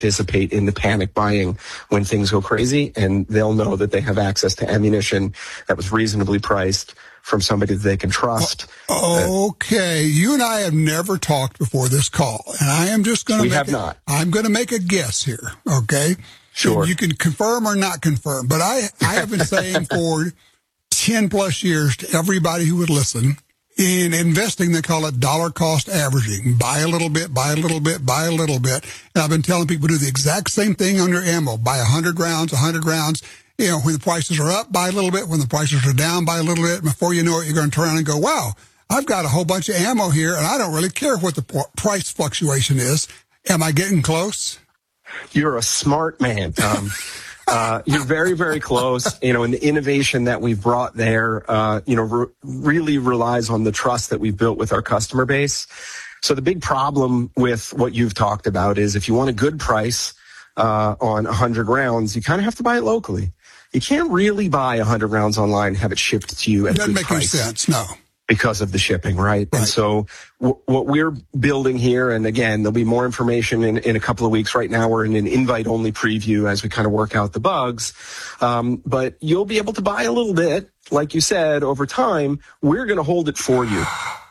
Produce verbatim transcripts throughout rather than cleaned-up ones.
participate in the panic buying when things go crazy, and they'll know that they have access to ammunition that was reasonably priced from somebody that they can trust. Okay, you and I have never talked before this call, and I am just going to. We make have a, not. I'm going to make a guess here. Okay, sure. And you can confirm or not confirm, but I I have been saying for ten plus years to everybody who would listen, in investing, they call it dollar cost averaging. Buy a little bit, buy a little bit, buy a little bit. And I've been telling people to do the exact same thing on your ammo. Buy one hundred rounds, one hundred rounds. You know, when the prices are up, buy a little bit. When the prices are down, buy a little bit. Before you know it, you're going to turn around and go, wow, I've got a whole bunch of ammo here, and I don't really care what the p- price fluctuation is. Am I getting close? You're a smart man, Tom. Uh, you're very, very close. You know, and the innovation that we've brought there, uh, you know, re- really relies on the trust that we've built with our customer base. So the big problem with what you've talked about is if you want a good price uh, on one hundred rounds, you kind of have to buy it locally. You can't really buy one hundred rounds online and have it shipped to you at a good price. Doesn't make any sense, no. Because of the shipping, right? right. And so w- what we're building here, and again, there'll be more information in, in a couple of weeks. Right now, we're in an invite-only preview as we kind of work out the bugs. Um, but you'll be able to buy a little bit, like you said, over time. We're going to hold it for you.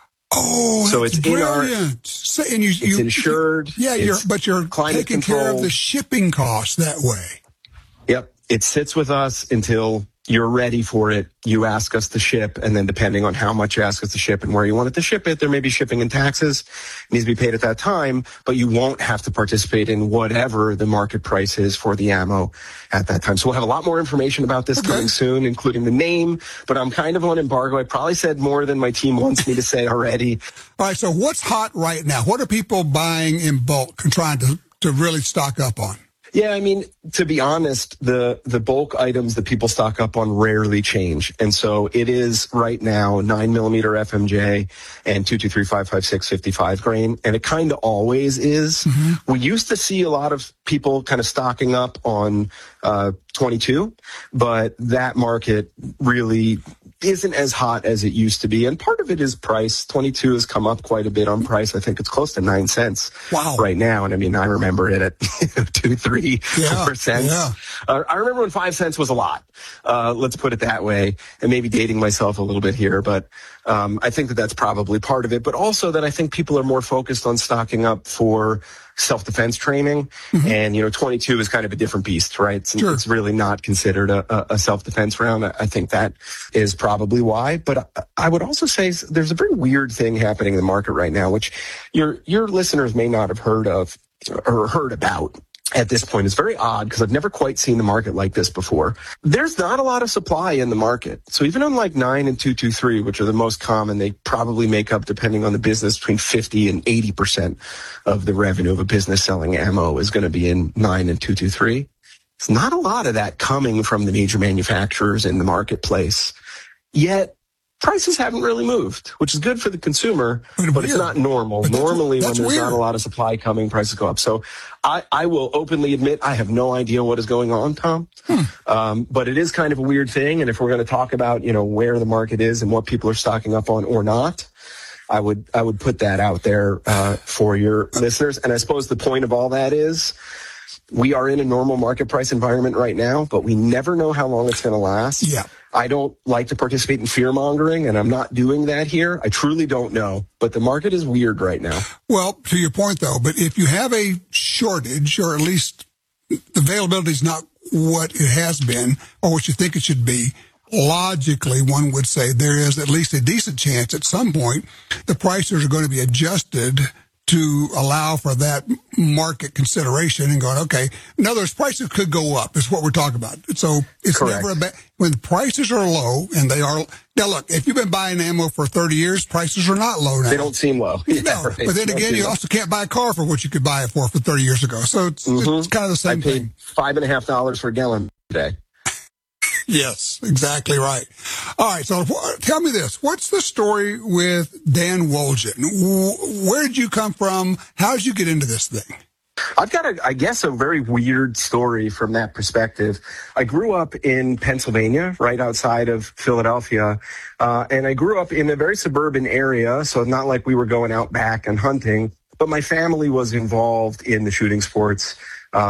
Oh, so it's brilliant. in our, so, and you, it's you, insured. Yeah, you're, but you're taking control. care of the shipping costs that way. Yep. It sits with us until you're ready for it. You ask us to ship, and then depending on how much you ask us to ship and where you want it to ship it, there may be shipping and taxes. It needs to be paid at that time, but you won't have to participate in whatever the market price is for the ammo at that time. So we'll have a lot more information about this okay. coming soon, including the name, but I'm kind of on embargo. I probably said more than my team wants me to say already. All right, so what's hot right now? What are people buying in bulk and trying to, to really stock up on? Yeah, I mean, to be honest, the, the bulk items that people stock up on rarely change. And so it is right now nine millimeter F M J and two two three, five five six, fifty-five grain. And it kind of always is. Mm-hmm. We used to see a lot of people kind of stocking up on uh, twenty-two, but that market really isn't as hot as it used to be. And part of it is price. twenty-two has come up quite a bit on price. I think it's close to nine cents wow. right now. And I mean, I remember it at two, three, yeah, four cents. Yeah. Uh, I remember when five cents was a lot. Uh, let's put it that way. And maybe dating myself a little bit here, but um, I think that that's probably part of it. But also that I think people are more focused on stocking up for self-defense training. Mm-hmm. And, you know, twenty-two is kind of a different beast, right? It's, sure. it's really not considered a, a self-defense round. I think that is probably why. But I would also say there's a very weird thing happening in the market right now, which your your listeners may not have heard of or heard about. At this point, it's very odd because I've never quite seen the market like this before. There's not a lot of supply in the market. So even on like nine and two two three, which are the most common, they probably make up, depending on the business, between fifty and eighty percent of the revenue of a business selling ammo is going to be in nine and two two three. It's not a lot of that coming from the major manufacturers in the marketplace. Yet prices haven't really moved, which is good for the consumer, but, but it's not normal. But Normally, when there's weird. not a lot of supply coming, prices go up. So I, I will openly admit I have no idea what is going on, Tom. Hmm. Um, but it is kind of a weird thing. And if we're going to talk about, you know, where the market is and what people are stocking up on or not, I would I would put that out there uh, for your listeners. And I suppose the point of all that is we are in a normal market price environment right now, but we never know how long it's going to last. Yeah. I don't like to participate in fear mongering, and I'm not doing that here. I truly don't know, but the market is weird right now. Well, to your point though, but if you have a shortage, or at least the availability is not what it has been or what you think it should be, logically one would say there is at least a decent chance at some point the prices are going to be adjusted to allow for that market consideration and going, okay, in other words, prices could go up is what we're talking about. So it's Correct. never a bad, when prices are low, and they are, now look, if you've been buying ammo for thirty years, prices are not low now. They don't seem low. No, yeah, right. But then they again, you low. also can't buy a car for what you could buy it for for thirty years ago. So it's, mm-hmm. it's kind of the same I paid thing. Five and a half dollars for a gallon today. Yes, exactly right. All right, so tell me this. What's the story with Dan Woljan? Where did you come from? How did you get into this thing? I've got, a, I guess, a very weird story from that perspective. I grew up in Pennsylvania, right outside of Philadelphia, uh, and I grew up in a very suburban area, so not like we were going out back and hunting, but my family was involved in the shooting sports